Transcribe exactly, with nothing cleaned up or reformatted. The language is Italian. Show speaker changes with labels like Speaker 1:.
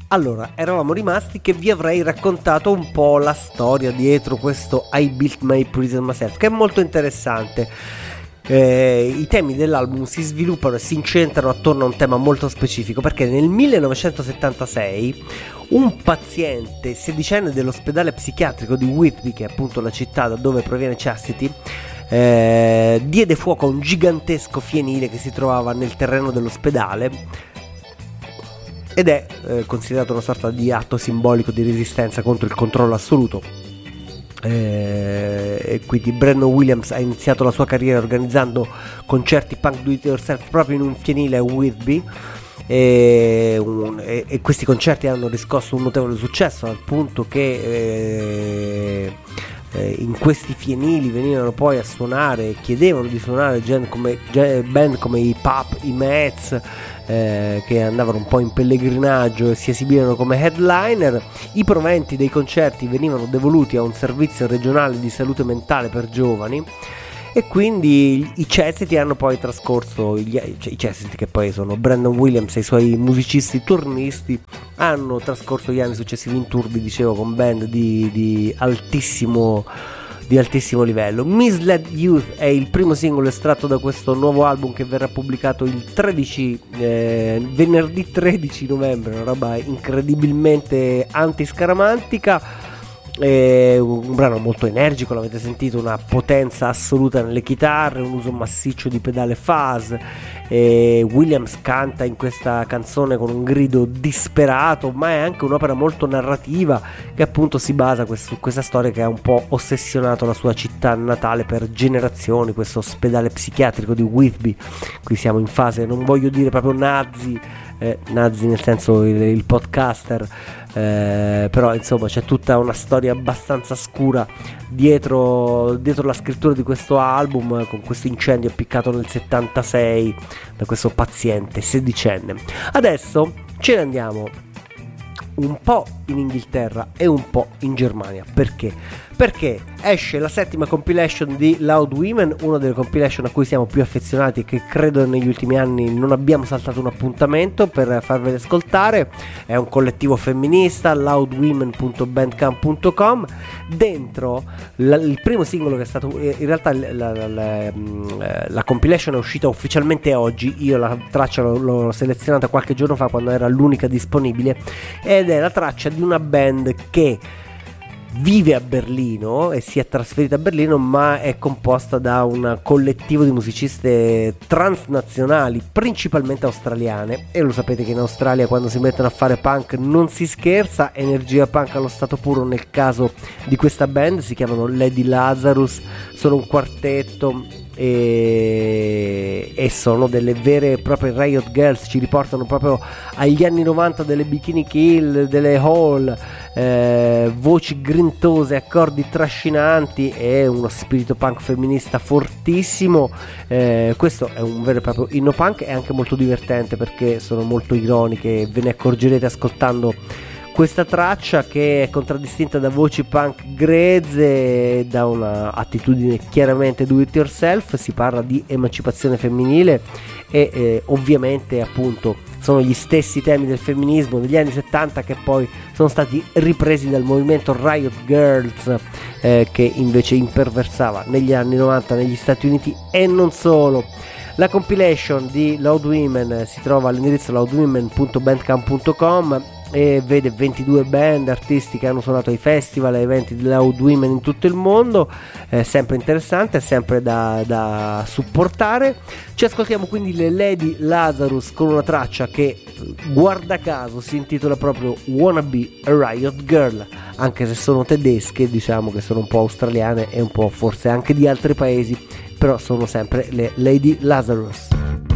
Speaker 1: Allora, eravamo rimasti che vi avrei raccontato un po' la storia dietro questo I Built My Prison Myself, che è molto interessante. Eh, I temi dell'album si sviluppano e si incentrano attorno a un tema molto specifico, perché nel millenovecentosettantasei un paziente sedicenne dell'ospedale psichiatrico di Whitby, che è appunto la città da dove proviene Chastity, eh, diede fuoco a un gigantesco fienile che si trovava nel terreno dell'ospedale, ed è eh, considerato una sorta di atto simbolico di resistenza contro il controllo assoluto. Eh, e quindi Brandon Williams ha iniziato la sua carriera organizzando concerti punk do it yourself proprio in un fienile a Whitby, e, un, e, e questi concerti hanno riscosso un notevole successo, al punto che eh, eh, in questi fienili venivano poi a suonare, chiedevano di suonare gen come, gen, band come i Pup, i Mets, Eh, che andavano un po' in pellegrinaggio e si esibivano come headliner. I proventi dei concerti venivano devoluti a un servizio regionale di salute mentale per giovani, e quindi i Chastity hanno poi trascorso gli, cioè, i Chastity, che poi sono Brandon Williams e i suoi musicisti turnisti, hanno trascorso gli anni successivi in tour, vi dicevo, con band di, di altissimo di altissimo livello. Misled Youth è il primo singolo estratto da questo nuovo album, che verrà pubblicato il tredici eh, venerdì tredici novembre, una roba incredibilmente antiscaramantica. È un brano molto energico, l'avete sentito, una potenza assoluta nelle chitarre, un uso massiccio di pedale fuzz. E Williams canta in questa canzone con un grido disperato, ma è anche un'opera molto narrativa, che appunto si basa su questa storia che ha un po' ossessionato la sua città natale per generazioni, questo ospedale psichiatrico di Whitby. Qui siamo in fase, non voglio dire proprio nazi, eh, nazi nel senso il, il podcaster, eh, però insomma c'è tutta una storia abbastanza scura dietro, dietro la scrittura di questo album, con questo incendio appiccato nel settantasei da questo paziente sedicenne. Adesso ce ne andiamo un po' in Inghilterra e un po' in Germania. Perché? Perché esce la settima compilation di Loud Women, una delle compilation a cui siamo più affezionati e che credo negli ultimi anni non abbiamo saltato un appuntamento per farveli ascoltare. È un collettivo femminista, loud women punto bandcamp punto com. Dentro la, il primo singolo, che è stato in realtà la, la, la, la compilation è uscita ufficialmente oggi, io la traccia l'ho, l'ho selezionata qualche giorno fa quando era l'unica disponibile, ed è la traccia di una band che vive a Berlino e si è trasferita a Berlino, ma è composta da un collettivo di musiciste transnazionali, principalmente australiane, e lo sapete che in Australia quando si mettono a fare punk non si scherza, energia punk allo stato puro. Nel caso di questa band si chiamano Lady Lazarus, sono un quartetto e, e sono delle vere e proprie riot girls, ci riportano proprio agli anni novanta delle Bikini Kill, delle Hall, eh, voci grintose, accordi trascinanti e uno spirito punk femminista fortissimo. Eh, questo è un vero e proprio inno punk, è anche molto divertente perché sono molto ironiche, ve ne accorgerete ascoltando questa traccia, che è contraddistinta da voci punk grezze e da una attitudine chiaramente do it yourself. Si parla di emancipazione femminile e eh, ovviamente appunto sono gli stessi temi del femminismo degli anni settanta che poi sono stati ripresi dal movimento Riot Girls, eh, che invece imperversava negli anni novanta negli Stati Uniti e non solo. La compilation di Loud Women si trova all'indirizzo loud women punto bandcamp punto com e vede ventidue band, artisti che hanno suonato ai festival e eventi di Loud Women in tutto il mondo. È sempre interessante, è sempre da, da supportare. Ci ascoltiamo quindi le Lady Lazarus con una traccia che, guarda caso, si intitola proprio Wanna Be a Riot Girl, anche se sono tedesche, diciamo che sono un po' australiane e un po' forse anche di altri paesi, però sono sempre le Lady Lazarus.